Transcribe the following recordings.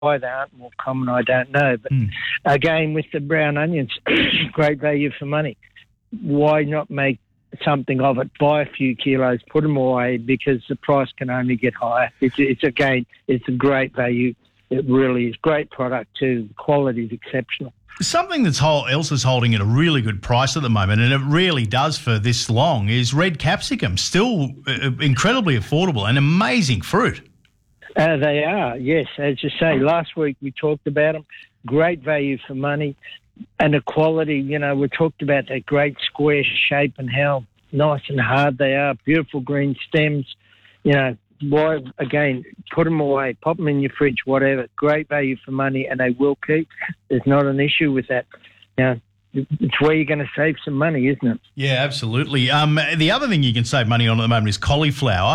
why they aren't more common, I don't know. But again, with the brown onions, great value for money. Why not make something of it? Buy a few kilos, put them away, because the price can only get higher. It's a great value. It really is. Great product too. The quality is exceptional. Something else is holding at a really good price at the moment, and it really does for this long, is red capsicum. Still incredibly affordable and amazing fruit. They are, yes. As you say, last week we talked about them. Great value for money and the quality. We talked about that great square shape and how nice and hard they are. Beautiful green stems. Why, again, put them away, pop them in your fridge, whatever. Great value for money, and they will keep. There's not an issue with that. It's where you're going to save some money, isn't it? Yeah, absolutely. The other thing you can save money on at the moment is cauliflower.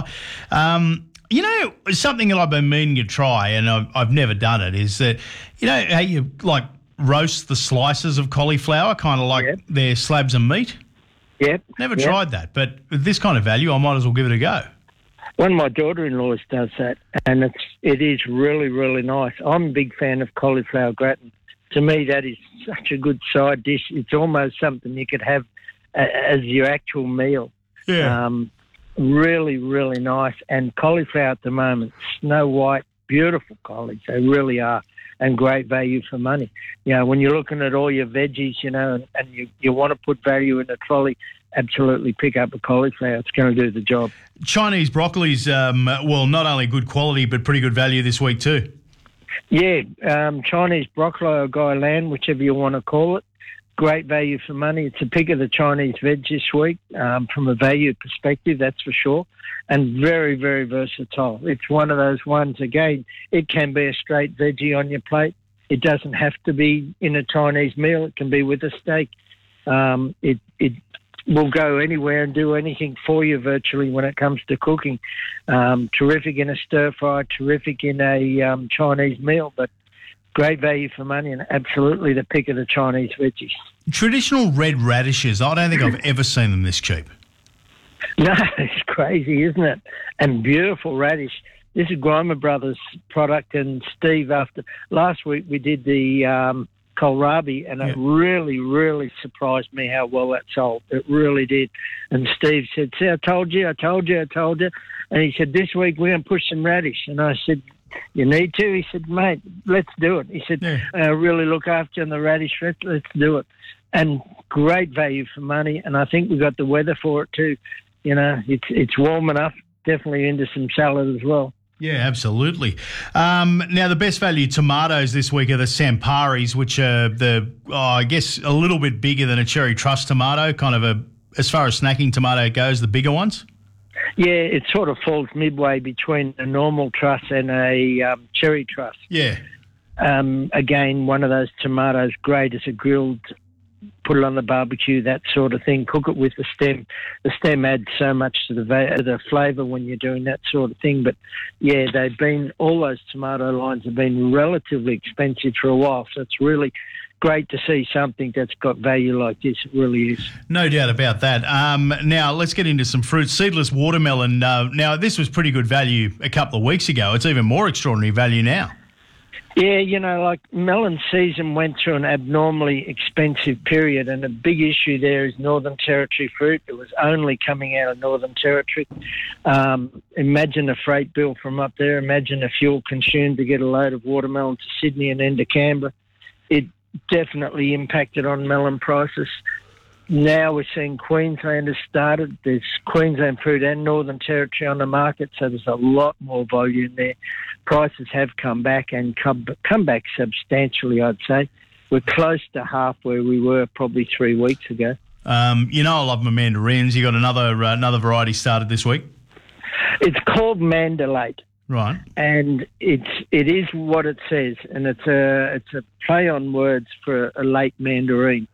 Something that I've been meaning to try, and I've never done it, is that, how you, roast the slices of cauliflower, kind of like they're slabs of meat? Yep. Never tried that, but with this kind of value, I might as well give it a go. One of my daughter-in-laws does that, and it is really, really nice. I'm a big fan of cauliflower gratin. To me, that is such a good side dish. It's almost something you could have as your actual meal. Yeah. Really, really nice. And cauliflower at the moment, Snow White, beautiful collies. They really are, and great value for money. When you're looking at all your veggies, and you want to put value in a trolley, absolutely pick up a cauliflower. It's going to do the job. Chinese broccoli's, not only good quality, but pretty good value this week too. Yeah, Chinese broccoli or Gai Lan, whichever you want to call it. Great value for money. It's a pick of the Chinese veg this week from a value perspective, that's for sure, and very, very versatile. It's one of those ones, again, it can be a straight veggie on your plate. It doesn't have to be in a Chinese meal. It can be with a steak. It will go anywhere and do anything for you virtually when it comes to cooking. Terrific in a stir-fry, terrific in a Chinese meal, but great value for money and absolutely the pick of the Chinese veggies. Traditional red radishes, I don't think I've ever seen them this cheap. No, it's crazy, isn't it? And beautiful radish. This is Grimer Brothers product, and Steve, after last week we did the kohlrabi, and it really, really surprised me how well that sold. It really did. And Steve said, "See, I told you. And he said, "This week we're going to push some radish." And I said, "You need to?" He said, "Mate, let's do it." He said, "Really look after you on the radish. Let's do it." And great value for money. And I think we've got the weather for it too. It's warm enough. Definitely into some salad as well. Yeah, absolutely. Now, the best value tomatoes this week are the Samparis, which are I guess a little bit bigger than a cherry truss tomato, kind of as far as snacking tomato goes, the bigger ones. Yeah, it sort of falls midway between a normal truss and a cherry truss. Yeah. Again, one of those tomatoes, great as a grilled, put it on the barbecue, that sort of thing. Cook it with the stem. The stem adds so much to the flavour when you're doing that sort of thing. But, yeah, all those tomato lines have been relatively expensive for a while, so it's really great to see something that's got value like this. It really is. No doubt about that. Now, let's get into some fruit. Seedless watermelon. Now, this was pretty good value a couple of weeks ago. It's even more extraordinary value now. Yeah, melon season went through an abnormally expensive period, and a big issue there is Northern Territory fruit. It was only coming out of Northern Territory. Imagine a freight bill from up there. Imagine the fuel consumed to get a load of watermelon to Sydney and then to Canberra. It definitely impacted on melon prices. Now we're seeing Queensland has started. There's Queensland fruit and Northern Territory on the market, so there's a lot more volume there. Prices have come back and come back substantially, I'd say. We're close to half where we were probably 3 weeks ago. I love my mandarins. You got another variety started this week? It's called Mandalate. Right. And it is what it says, and it's a play on words for a late mandarin.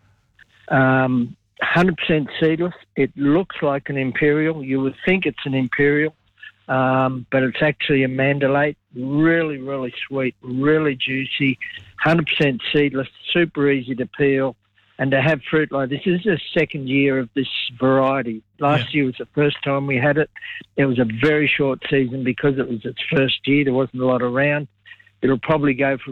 100% seedless. It looks like an imperial. You would think it's an imperial, but it's actually a mandalate. Really, really sweet, really juicy, 100% seedless, super easy to peel. And to have fruit like this is the second year of this variety. Last year was the first time we had it. It was a very short season because it was its first year. There wasn't a lot around. it'll probably go for